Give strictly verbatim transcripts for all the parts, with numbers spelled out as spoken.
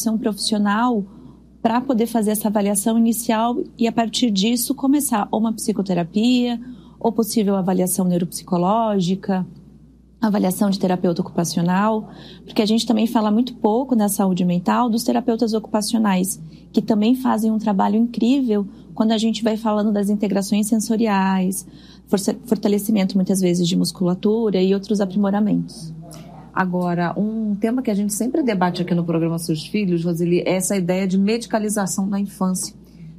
avaliação profissional para poder fazer essa avaliação inicial e, a partir disso, começar ou uma psicoterapia, ou possível avaliação neuropsicológica, avaliação de terapeuta ocupacional, porque a gente também fala muito pouco na saúde mental dos terapeutas ocupacionais, que também fazem um trabalho incrível quando a gente vai falando das integrações sensoriais, fortalecimento muitas vezes de musculatura e outros aprimoramentos. Agora, um tema que a gente sempre debate aqui no programa Seus Filhos, Roseli, é essa ideia de medicalização da infância,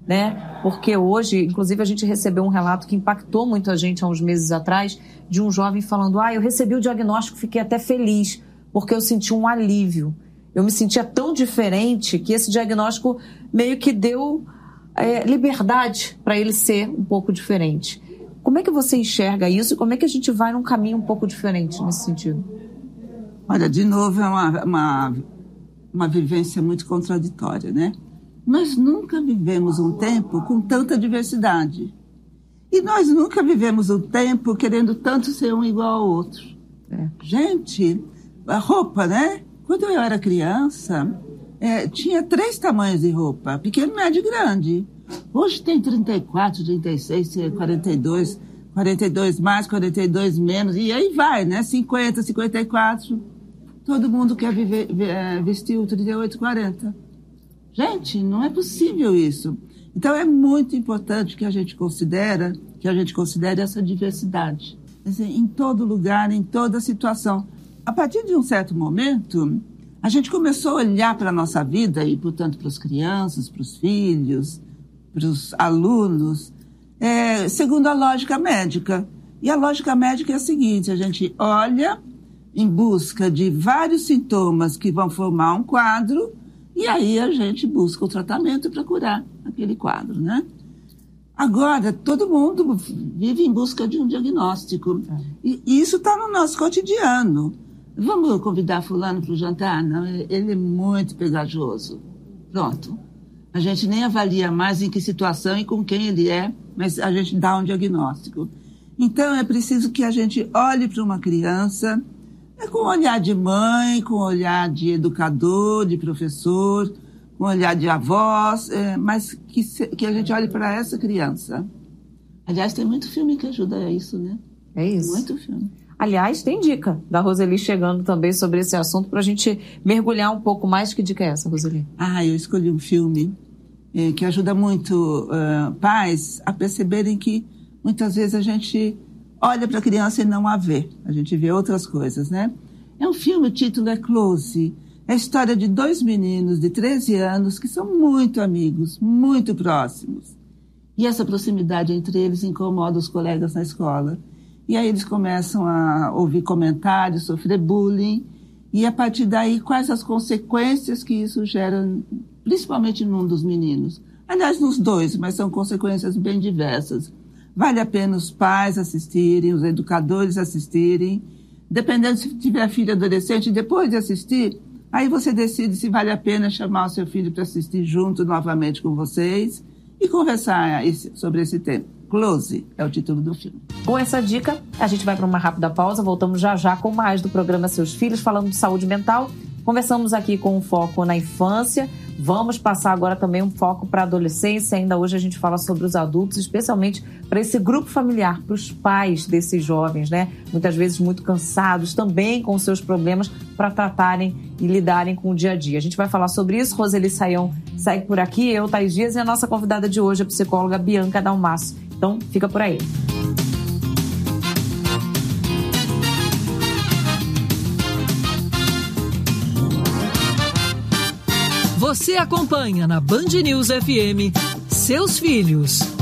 né? Porque hoje, inclusive, a gente recebeu um relato que impactou muito a gente há uns meses atrás, de um jovem falando, ah, eu recebi o diagnóstico, fiquei até feliz, porque eu senti um alívio. Eu me sentia tão diferente que esse diagnóstico meio que deu é, liberdade para ele ser um pouco diferente. Como é que você enxerga isso e como é que a gente vai num caminho um pouco diferente nesse sentido? Olha, de novo, é uma, uma, uma vivência muito contraditória, né? Nós nunca vivemos um tempo com tanta diversidade. E nós nunca vivemos um tempo querendo tanto ser um igual ao outro. É. Gente, a roupa, né? Quando eu era criança, é, tinha três tamanhos de roupa, pequeno, médio e grande. Hoje tem trinta e quatro, trinta e seis, quarenta e dois, quarenta e dois mais, quarenta e dois menos, e aí vai, né? cinquenta, cinquenta e quatro. Todo mundo quer viver, vestir o trinta e oito, quarenta. Gente, não é possível isso. Então é muito importante que a gente considere, que a gente considere essa diversidade. Assim, em todo lugar, em toda situação. A partir de um certo momento, a gente começou a olhar para a nossa vida, e, portanto, para as crianças, para os filhos, para os alunos, é, segundo a lógica médica. E a lógica médica é a seguinte, a gente olha em busca de vários sintomas que vão formar um quadro, e aí a gente busca o tratamento para curar aquele quadro, né? Agora, todo mundo vive em busca de um diagnóstico. E, e isso está no nosso cotidiano. Vamos convidar fulano para o jantar? Não, ele é muito pegajoso. Pronto. A gente nem avalia mais em que situação e com quem ele é, mas a gente dá um diagnóstico. Então, é preciso que a gente olhe para uma criança é com olhar de mãe, com olhar de educador, de professor, com olhar de avós, é, mas que, se, que a gente olhe para essa criança. Aliás, tem muito filme que ajuda a isso, né? É isso. Muito filme. Aliás, tem dica da Roseli chegando também sobre esse assunto para a gente mergulhar um pouco mais. Que dica é essa, Roseli? Ah, eu escolhi um filme é, que ajuda muito uh, pais a perceberem que muitas vezes a gente olha para a criança e não a vê. A gente vê outras coisas, né? É um filme, o título é Close. É a história de dois meninos de treze anos que são muito amigos, muito próximos. E essa proximidade entre eles incomoda os colegas na escola. E aí eles começam a ouvir comentários, sofrer bullying. E a partir daí, quais as consequências que isso gera, principalmente num dos meninos? Aliás, nos dois, mas são consequências bem diversas. Vale a pena os pais assistirem, os educadores assistirem. Dependendo se tiver filho adolescente, depois de assistir, aí você decide se vale a pena chamar o seu filho para assistir junto novamente com vocês e conversar esse, sobre esse tema. Close é o título do filme. Com essa dica, a gente vai para uma rápida pausa. Voltamos já já com mais do programa Seus Filhos, falando de saúde mental. Conversamos aqui com um foco na infância. Vamos passar agora também um foco para a adolescência. Ainda hoje a gente fala sobre os adultos, especialmente para esse grupo familiar, para os pais desses jovens, né? Muitas vezes muito cansados, também com seus problemas, para tratarem e lidarem com o dia a dia. A gente vai falar sobre isso. Roseli Saião segue por aqui, eu, Thaís Dias, e a nossa convidada de hoje, a psicóloga Bianca Dalmasso. Então, fica por aí. Você acompanha na Band News F M Seus Filhos.